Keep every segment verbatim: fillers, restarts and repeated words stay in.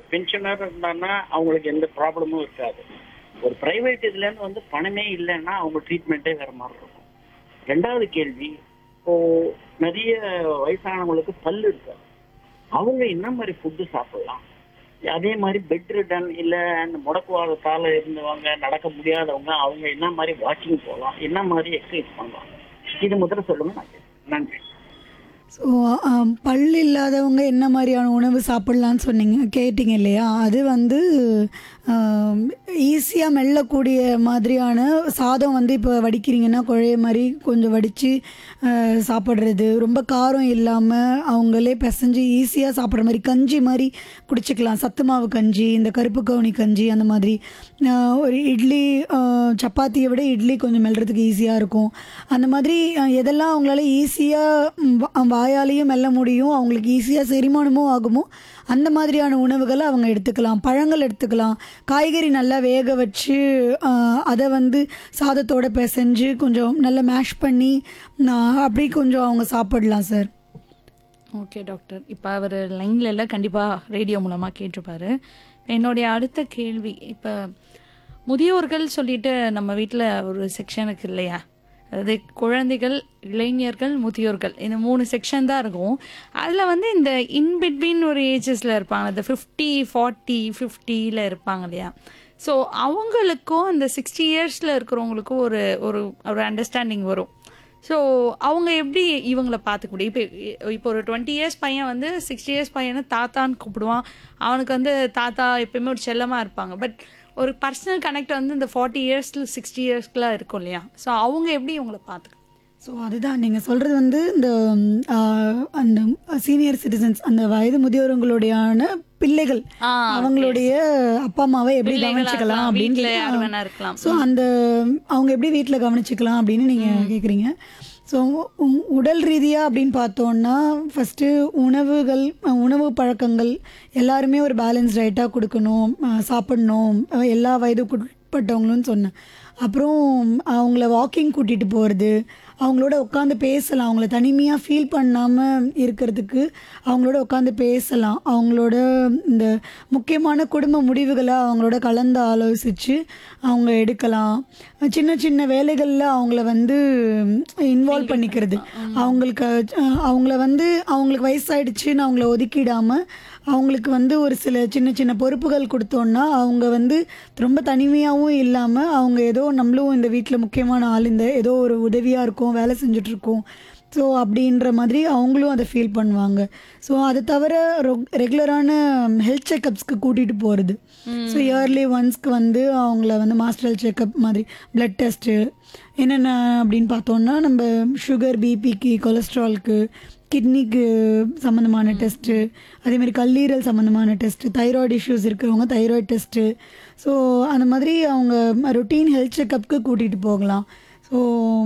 Pensioner இருந்தாங்கன்னா அவங்களுக்கு எந்த ப்ராப்ளமும் இருக்காது. ஒரு பிரைவேட் இதுல இருந்து வந்து பணமே இல்லைன்னா அவங்க ட்ரீட்மெண்ட்டே வேற மாதிரி இருக்கும். ரெண்டாவது கேள்வி, இப்போ நிறைய வயசானவங்களுக்கு பல்லு இருக்காது. அவங்க என்ன மாதிரி ஃபுட்டு சாப்பிடலாம்? அதே மாதிரி பெட் ரிட்டன் இல்ல அந்த முடக்குவாதத்தால இருந்தவங்க, நடக்க முடியாதவங்க, அவங்க என்ன மாதிரி வாக்கிங் போகலாம், என்ன மாதிரி எக்ஸசைஸ் பண்ணலாம்? இது முதல்ல சொல்லுங்க, நான் கேட்கிறேன். நன்றி. ஸோ பல் இல்லாதவங்க என்ன மாதிரியான உணவு சாப்பிட்லான்னு சொன்னீங்க கேட்டிங்க இல்லையா? அது வந்து ஈஸியாக மெல்லக்கூடிய மாதிரியான சாதம் வந்து இப்போ வடிக்கிறீங்கன்னா குழைய மாதிரி கொஞ்சம் வடித்து சாப்பிட்றது, ரொம்ப காரம் இல்லாமல் அவங்களே பிசைஞ்சு ஈஸியாக சாப்பிட்ற மாதிரி கஞ்சி மாதிரி குடிச்சிக்கலாம். சத்து மாவு கஞ்சி, இந்த கருப்பு கவுனி கஞ்சி, அந்த மாதிரி அஹ், ஒரு இட்லி, அஹ், சப்பாத்தியை விட இட்லி கொஞ்சம் மெல்றதுக்கு ஈஸியாக இருக்கும். அந்த மாதிரி அஹ், எதெல்லாம் அவங்களால ஈஸியாக வாயாலேயும் மெல்ல முடியும், அவங்களுக்கு ஈஸியாக செரிமானமும் ஆகுமோ அந்த மாதிரியான உணவுகளை அவங்க எடுத்துக்கலாம். பழங்கள் எடுத்துக்கலாம். காய்கறி நல்லா வேக வச்சு அஹ், அதை வந்து சாதத்தோட பிசைஞ்சு கொஞ்சம் நல்லா மேஷ் பண்ணி அஹ், அப்படி கொஞ்சம் அவங்க சாப்பிடலாம் சார். Okay doctor. இப்போ அவர் லைன்ல எல்லாம் கண்டிப்பாக ரேடியோ மூலமாக கேட்டிருப்பாரு. என்னுடைய அடுத்த கேள்வி, இப்போ முதியோர்கள் சொல்லிட்டு நம்ம வீட்டில் ஒரு செக்ஷன் இருக்கு இல்லையா? அதாவது குழந்தைகள், இளைஞர்கள், முதியோர்கள், இந்த மூணு செக்ஷன் தான் இருக்கும். அதில் வந்து இந்த இன்பிட்வீன் ஒரு ஏஜஸில் இருப்பாங்க, இந்த ஃபிஃப்டி ஃபார்ட்டி ஃபிஃப்டியில் இருப்பாங்க இல்லையா? ஸோ அவங்களுக்கும் இந்த சிக்ஸ்டி இயர்ஸில் இருக்கிறவங்களுக்கும் ஒரு ஒரு ஒரு அண்டர்ஸ்டாண்டிங் வரும். ஸோ அவங்க எப்படி இவங்கள பார்த்துக்க முடியும்? இப்போ இப்போ ஒரு டுவெண்ட்டி இயர்ஸ் பையன் வந்து சிக்ஸ்டி இயர்ஸ் பையனை தாத்தான்னு கூப்பிடுவான். அவனுக்கு வந்து தாத்தா எப்பயுமே ஒரு செல்லமாக இருப்பாங்க. பட் ஒரு பர்சனல் கனெக்ட் வந்து இந்த ஃபார்ட்டி இயர்ஸ்ல சிக்ஸ்டி இயர்ஸ்க்குலாம் இருக்கும் இல்லையா? ஸோ அவங்க எப்படி இவங்களை பார்த்துக்க? ஸோ அதுதான் நீங்கள் சொல்கிறது வந்து இந்த ஆஹ், அந்த சீனியர் சிட்டிசன்ஸ், அந்த வயது முதியோர்களுடையான பிள்ளைகள், ஆ, அவங்களுடைய அப்பா அம்மாவை எப்படி பிள்ளைகளா கவனிச்சுக்கலாம் இருக்கலாம், அப்படின்னு வீட்ல யார் வேணா இருக்கலாம். ஸோ அந்த அவங்க எப்படி வீட்டில் கவனிச்சுக்கலாம் அப்படின்னு நீங்கள் கேட்குறீங்க. ஸோ உடல் ரீதியாக அப்படின்னு பார்த்தோன்னா ஃபஸ்ட்டு உணவுகள், அஹ், உணவு பழக்கங்கள் எல்லாருமே ஒரு பேலன்ஸ் டயட்டாக கொடுக்கணும், அஹ், சாப்பிடணும், அஹ், எல்லா வயதுக்குட்பட்டவங்களும் சொன்னேன். அப்புறம் அவங்கள வாக்கிங் கூட்டிகிட்டு போகிறது, அவங்களோட உட்காந்து பேசலாம், அவங்கள தனிமையாக ஃபீல் பண்ணாமல் இருக்கிறதுக்கு அவங்களோட உட்காந்து பேசலாம். அவங்களோட இந்த முக்கியமான குடும்ப அவங்களோட அவங்களோட கலந்து ஆலோசித்து அவங்க எடுக்கலாம். சின்ன சின்ன வேலைகளில் அவங்கள வந்து இன்வால்வ் பண்ணிக்கிறது, அவங்களுக்கு அஹ், அவங்கள வந்து அவங்களுக்கு வயசாயிடுச்சுன்னு அவங்கள ஒதுக்கிடாமல் அவங்களுக்கு வந்து ஒரு சில சின்ன சின்ன பொறுப்புகள் கொடுத்தோன்னா அவங்க வந்து ரொம்ப தனிமையாகவும் இல்லாமல் அவங்க ஏதோ நம்மளும் இந்த வீட்டில் முக்கியமான ஆள், இந்த ஏதோ ஒரு உதவியாக இருக்கும், வேலை செஞ்சிட்ருக்கோம், ஸோ அப்படின்ற மாதிரி அவங்களும் அதை ஃபீல் பண்ணுவாங்க. ஸோ அதை தவிர ரொ ரெகுலரான ஹெல்த் செக்கப்ஸ்க்கு கூட்டிகிட்டு போகிறது. ஸோ இயர்லி ஒன்ஸ்க்கு வந்து அவங்கள வந்து மாஸ்டர் செக்கப் மாதிரி பிளட் டெஸ்ட்டு என்னென்ன அப்படின்னு பார்த்தோன்னா நம்ம சுகர், பிபிக்கு, கொலஸ்ட்ரால்க்கு, கிட்னிக்கு சம்மந்தமான டெஸ்ட்டு, அதேமாதிரி கல்லீரல் சம்மந்தமான டெஸ்ட்டு, தைராய்டு இஷ்யூஸ் இருக்கிறவங்க தைராய்டு டெஸ்ட்டு, ஸோ அந்த மாதிரி அவங்க ரொட்டீன் ஹெல்த் செக்கப்புக்கு கூட்டிகிட்டு போகலாம். ஸோ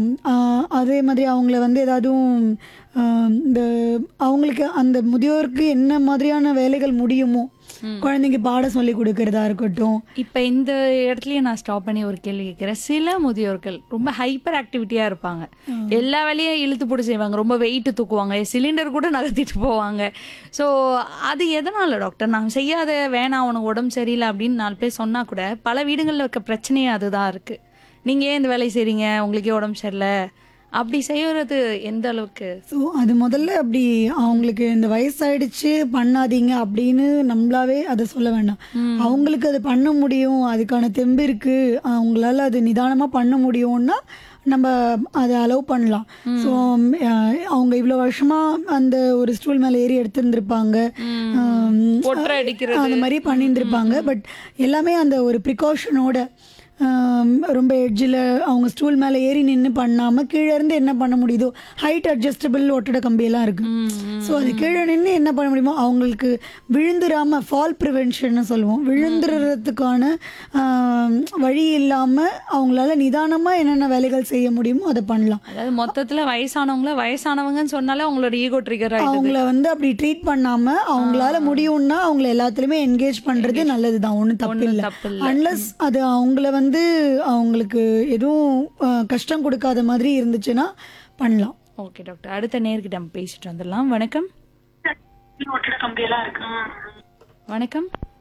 அதே மாதிரி அவங்கள வந்து ஏதாவதும் இந்த அவங்களுக்கு அந்த முதியோருக்கு என்ன மாதிரியான வேலைகள் முடியுமோ, குழந்தைங்க பாடம் சொல்லி கொடுக்கறதா இருக்கட்டும். இப்போ இந்த இடத்துலயே நான் ஸ்டாப் பண்ணி ஒரு கேள்வி கேட்குறேன். சில முதியோர்கள் ரொம்ப ஹைப்பர் ஆக்டிவிட்டியாக இருப்பாங்க, எல்லா வேலையும் இழுத்து போட்டு செய்வாங்க, ரொம்ப வெயிட்டு தூக்குவாங்க, சிலிண்டர் கூட நகர்த்திட்டு போவாங்க. ஸோ அது எதனால் டாக்டர்? நான் செய்யாத, வேணாம் உனக்கு உடம்பு சரியில்லை அப்படின்னு நாலு பேர் சொன்னால் கூட பல வீடுகளில் இருக்க பிரச்சனையே அதுதான் இருக்குது. நீங்கள் ஏன் இந்த வேலையை செய்கிறீங்க, உங்களுக்கே உடம்பு சரியில்லை, அப்படி செய்யறது எந்த அளவுக்கு? ஸோ அது முதல்ல அப்படி அவங்களுக்கு இந்த வயசாயிடுச்சு பண்ணாதீங்க அப்படின்னு நம்மளாவே அதை சொல்ல வேண்டாம். அவங்களுக்கு அது பண்ண முடியும், அதுக்கான தெம்பு இருக்குது, அவங்களால அது நிதானமாக பண்ண முடியும்னா நம்ம அதை அலோவ் பண்ணலாம். ஸோ அவங்க இவ்வளோ வருஷமாக அந்த ஒரு ஸ்டூல் மேலே ஏறி எடுத்துருந்துருப்பாங்க, அந்த மாதிரி பண்ணியிருந்துருப்பாங்க. பட் எல்லாமே அந்த ஒரு ப்ரிகாஷனோட, ரொம்ப எட்ஜில் அவங்க ஸ்டூல் மேலே ஏறி நின்று பண்ணாமல் கீழே இருந்து என்ன பண்ண முடியுதோ, ஹைட் அட்ஜஸ்டபிள் ஒட்டட கம்பியெல்லாம் இருக்குது. ஸோ அது கீழே நின்று என்ன பண்ண முடியுமோ அவங்களுக்கு விழுந்துடாமல், ஃபால் ப்ரிவென்ஷன்னு சொல்லுவோம், விழுந்துறதுக்கான வழி இல்லாமல் அவங்களால நிதானமாக என்னென்ன வேலைகள் செய்ய முடியுமோ அதை பண்ணலாம். அதாவது மொத்தத்தில் வயசானவங்கள வயசானவங்கன்னு சொன்னாலே அவங்களோட ஈகோ ட்ரிகர் ஆகிடும். அவங்கள வந்து அப்படி ட்ரீட் பண்ணாமல் அவங்களால முடியும்னா அவங்கள எல்லாத்துலேயுமே என்கேஜ் பண்ணுறது நல்லது தான், ஒன்றும் தப்பு இல்லை. அன்லஸ் அது அவங்கள வந்து அவங்களுக்கு எதுவும் கஷ்டம் கொடுக்காத மாதிரி இருந்துச்சுன்னா பண்ணலாம். ஓகே டாக்டர், அடுத்த நேர்கிட்ட நம்ம பேசிட்டு வந்துடலாம். வணக்கம். வணக்கம்.